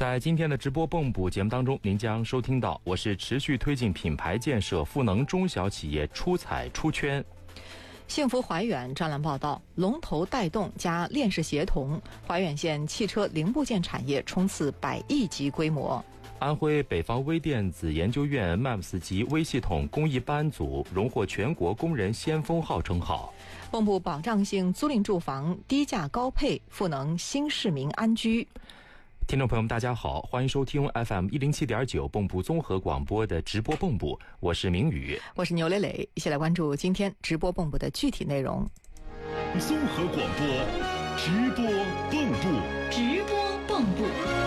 在今天的直播蹦补节目当中，您将收听到我是持续推进品牌建设赋能中小企业出彩出圈。 幸福怀远专栏报道，龙头带动加链式协同，怀远县汽车零部件产业冲刺100亿级规模。 安徽北方微电子研究院 MAPS 级微系统工艺班组荣获全国工人先锋号称号。 蚌埠保障性租赁住房低价高配，赋能新市民安居。 听众朋友们大家好，欢迎收听 FM 107.9蚌埠综合广播的直播蹦补，我是明宇， 我是牛磊磊，一起来关注今天直播蹦补的具体内容。 综合广播直播蹦补， 直播蹦补。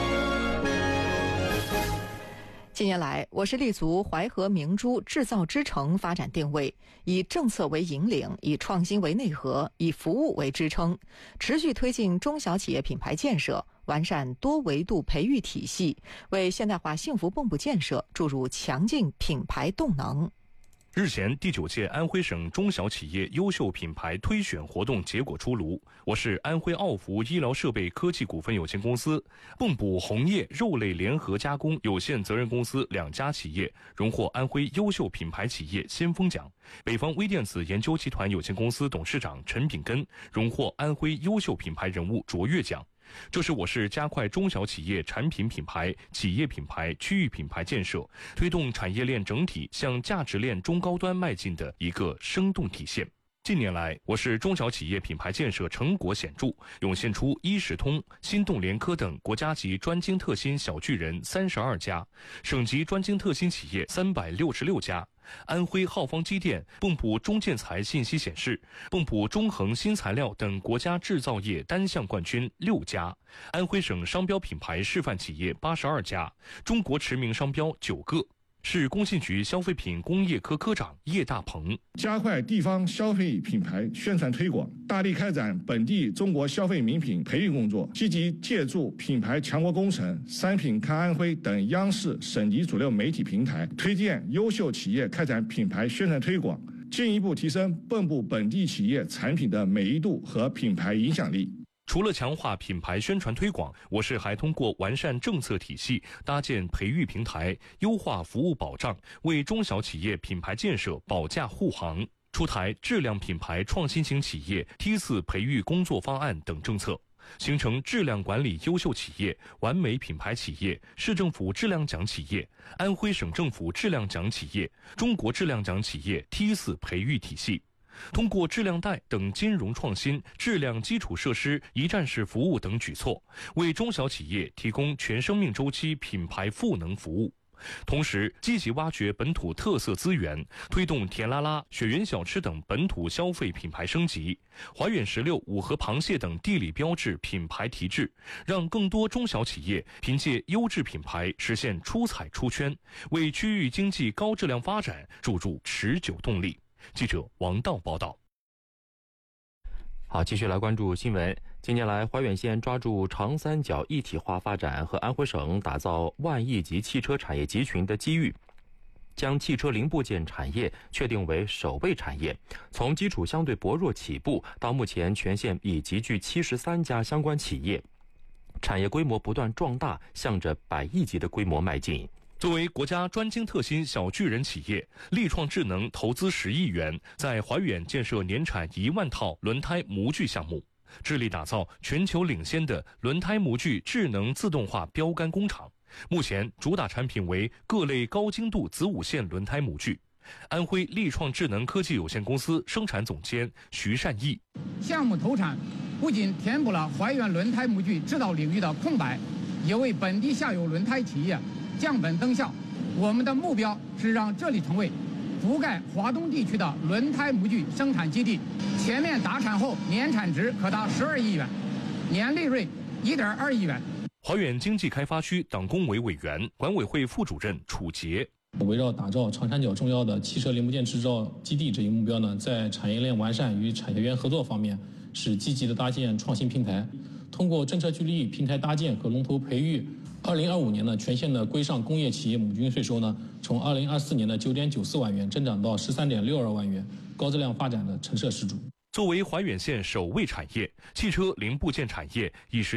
近年来，我市立足淮河明珠制造之城发展定位，以政策为引领，以创新为内核，以服务为支撑，持续推进中小企业品牌建设，完善多维度培育体系，为现代化幸福蚌埠建设注入强劲品牌动能。 日前，第9届安徽省中小企业优秀品牌推选活动结果出炉，我市安徽奥福医疗设备科技股份有限公司、蚌埠红叶肉类联合加工有限责任公司2家企业荣获安徽优秀品牌企业先锋奖，北方微电子研究集团有限公司董事长陈炳根荣获安徽优秀品牌人物卓越奖。这是我市加快中小企业产品品牌、企业品牌、区域品牌建设，推动产业链整体向价值链中高端迈进的一个生动体现。近年来，我市中小企业品牌建设成果显著，涌现出一时通、心动联科等国家级专精特新小巨人32家，省级专精特新企业366家。安徽浩方机电、蚌埠中建材信息显示，蚌埠中恒新材料等国家制造业单项冠军6家，安徽省商标品牌示范企业82家，中国驰名商标9个。市工信局消费品工业科科长叶大鹏： 加快地方消费品牌宣传推广，大力开展本地中国消费名品培育工作，积极借助品牌强国工程、商品看安徽等央视省级主流媒体平台，推荐优秀企业开展品牌宣传推广，进一步提升蚌埠本地企业产品的美誉度和品牌影响力。 除了强化品牌宣传推广，我市还通过完善政策体系，搭建培育平台，优化服务保障，为中小企业品牌建设保驾护航，出台质量品牌创新型企业梯次培育工作方案等政策，形成质量管理优秀企业、完美品牌企业、市政府质量奖企业、安徽省政府质量奖企业、中国质量奖企业梯次培育体系。通过质量贷等金融创新、质量基础设施一站式服务等举措，为中小企业提供全生命周期品牌赋能服务。同时，积极挖掘本土特色资源，推动甜拉拉、雪原小吃等本土消费品牌升级，怀远石榴、五河螃蟹等地理标志品牌提质，让更多中小企业凭借优质品牌实现出彩出圈，为区域经济高质量发展注入持久动力。记者王道报道。 好，继续来关注新闻。近年来，怀远县抓住长三角一体化发展和安徽省打造万亿级汽车产业集群的机遇，将汽车零部件产业确定为首位产业。从基础相对薄弱起步，到目前全县已集聚73家相关企业，产业规模不断壮大，向着100亿级的规模迈进。 作为国家专精特新小巨人企业，力创智能投资10亿元，在怀远建设年产1万套轮胎模具项目，致力打造全球领先的轮胎模具智能自动化标杆工厂。目前主打产品为各类高精度子午线轮胎模具。安徽力创智能科技有限公司生产总监徐善义： 项目投产不仅填补了怀远轮胎模具制造领域的空白，也为本地下游轮胎企业降本增效。我们的目标是让这里成为覆盖华东地区的轮胎模具生产基地，全面达产后年产值可达12亿元，年利润1.2亿元。 怀远经济开发区党工委委员、管委会副主任楚杰： 围绕打造长三角重要的汽车零部件制造基地这一目标呢，在产业链完善与产业园合作方面，是积极的搭建创新平台，通过政策助力、平台搭建和龙头培育。2025年呢，全县的规上工业企业母均税收呢，从2024年的9.94万元增长到13.62万元，高质量发展的成色十足。 作为怀远县首位产业，汽车零部件产业已实